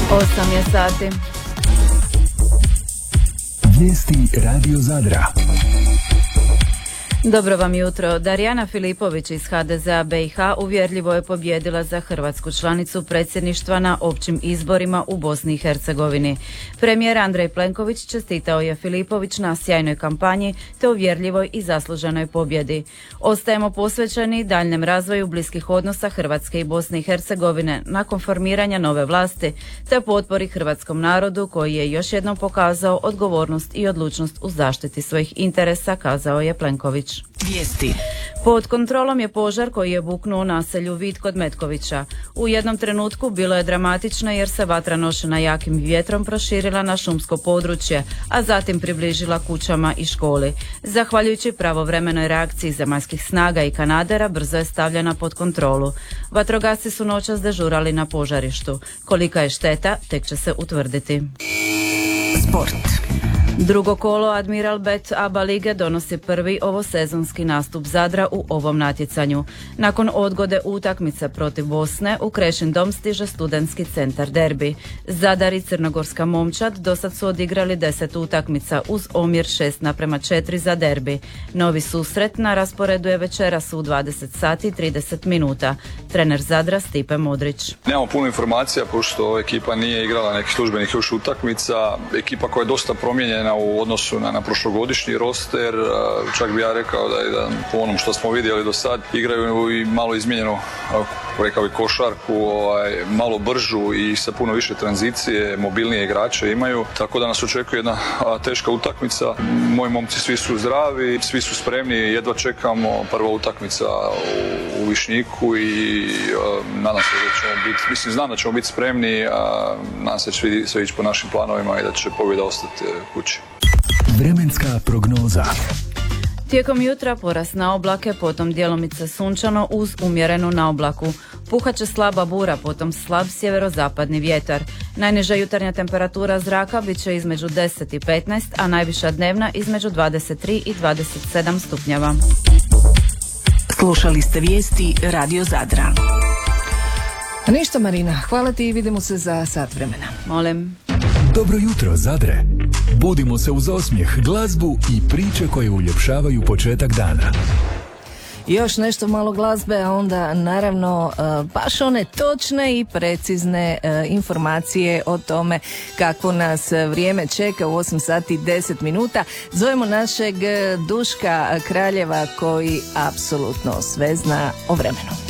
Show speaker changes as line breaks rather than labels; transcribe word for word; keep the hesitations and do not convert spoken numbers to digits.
osam je sati.
Vijesti Radio Zadra.
Dobro vam jutro. Darijana Filipović iz ha de ze a be i ha uvjerljivo je pobjedila za hrvatsku članicu predsjedništva na općim izborima u Bosni i Hercegovini. Premijer Andrej Plenković čestitao je Filipović na sjajnoj kampanji te uvjerljivoj i zasluženoj pobjedi. Ostajemo posvećeni daljnjem razvoju bliskih odnosa Hrvatske i Bosne i Hercegovine nakon formiranja nove vlasti te potpori hrvatskom narodu koji je još jednom pokazao odgovornost i odlučnost u zaštiti svojih interesa, kazao je Plenković.
Vijesti.
Pod kontrolom je požar koji je buknuo u naselju Vid kod Metkovića. U jednom trenutku bilo je dramatično jer se vatra nošena jakim vjetrom proširila na šumsko područje, a zatim približila kućama i školi. Zahvaljujući pravovremenoj reakciji zemaljskih snaga i kanadera brzo je stavljena pod kontrolu. Vatrogasci su noćas dežurali na požarištu. Kolika je šteta, tek će se utvrditi.
Sport.
Drugo kolo Admiral Bet ABA lige donosi prvi ovosezonski nastup Zadra u ovom natjecanju. Nakon odgode utakmice protiv Bosne, u Krešin dom stiže studentski centar derbi. Zadar i crnogorska momčad dosad su odigrali deset utakmica uz omjer šest naprema četiri za derbi. Novi susret na rasporedu je večeras u dvadeset sati i trideset minuta. Trener Zadra Stipe Modrić.
Nemamo puno informacija pošto ekipa nije igrala nekih službenih još utakmica. Ekipa koja je dosta promijenjena u odnosu na, na prošlogodišnji roster, čak bi ja rekao da je da po onom što smo vidjeli do sad igraju i malo izmijenjenu, rekao i košarku, ovaj, malo bržu i sa puno više tranzicije, mobilnije igrače imaju, tako da nas očekuje jedna a, teška utakmica. Moji momci svi su zdravi, svi su spremni, jedva čekamo prva utakmica u, u Višnjiku i a, nadam se da ćemo biti, mislim znam da ćemo biti spremni, a nadam se da će sve ići po našim planovima i da će pobjeda ostati kući.
Vremenska prognoza.
Tijekom jutra porast na oblake, potom djelomice sunčano uz umjerenu naoblaku. Puhaće slaba bura, potom slab sjeverozapadni vjetar. Najniža jutarnja temperatura zraka bit će između deset i petnaest, a najviša dnevna između dvadeset tri i dvadeset sedam stupnjeva.
Slušali ste vijesti Radio Zadra.
Ništa Marina, hvala ti i vidimo se za sat vremena.
Molim.
Dobro jutro Zadre. Budimo se uz osmijeh, glazbu i priče koje uljepšavaju početak dana.
Još nešto malo glazbe, a onda naravno baš one točne i precizne informacije o tome kako nas vrijeme čeka u osam sati i deset minuta. Zovemo našeg Duška Kraljeva koji apsolutno sve zna o vremenu.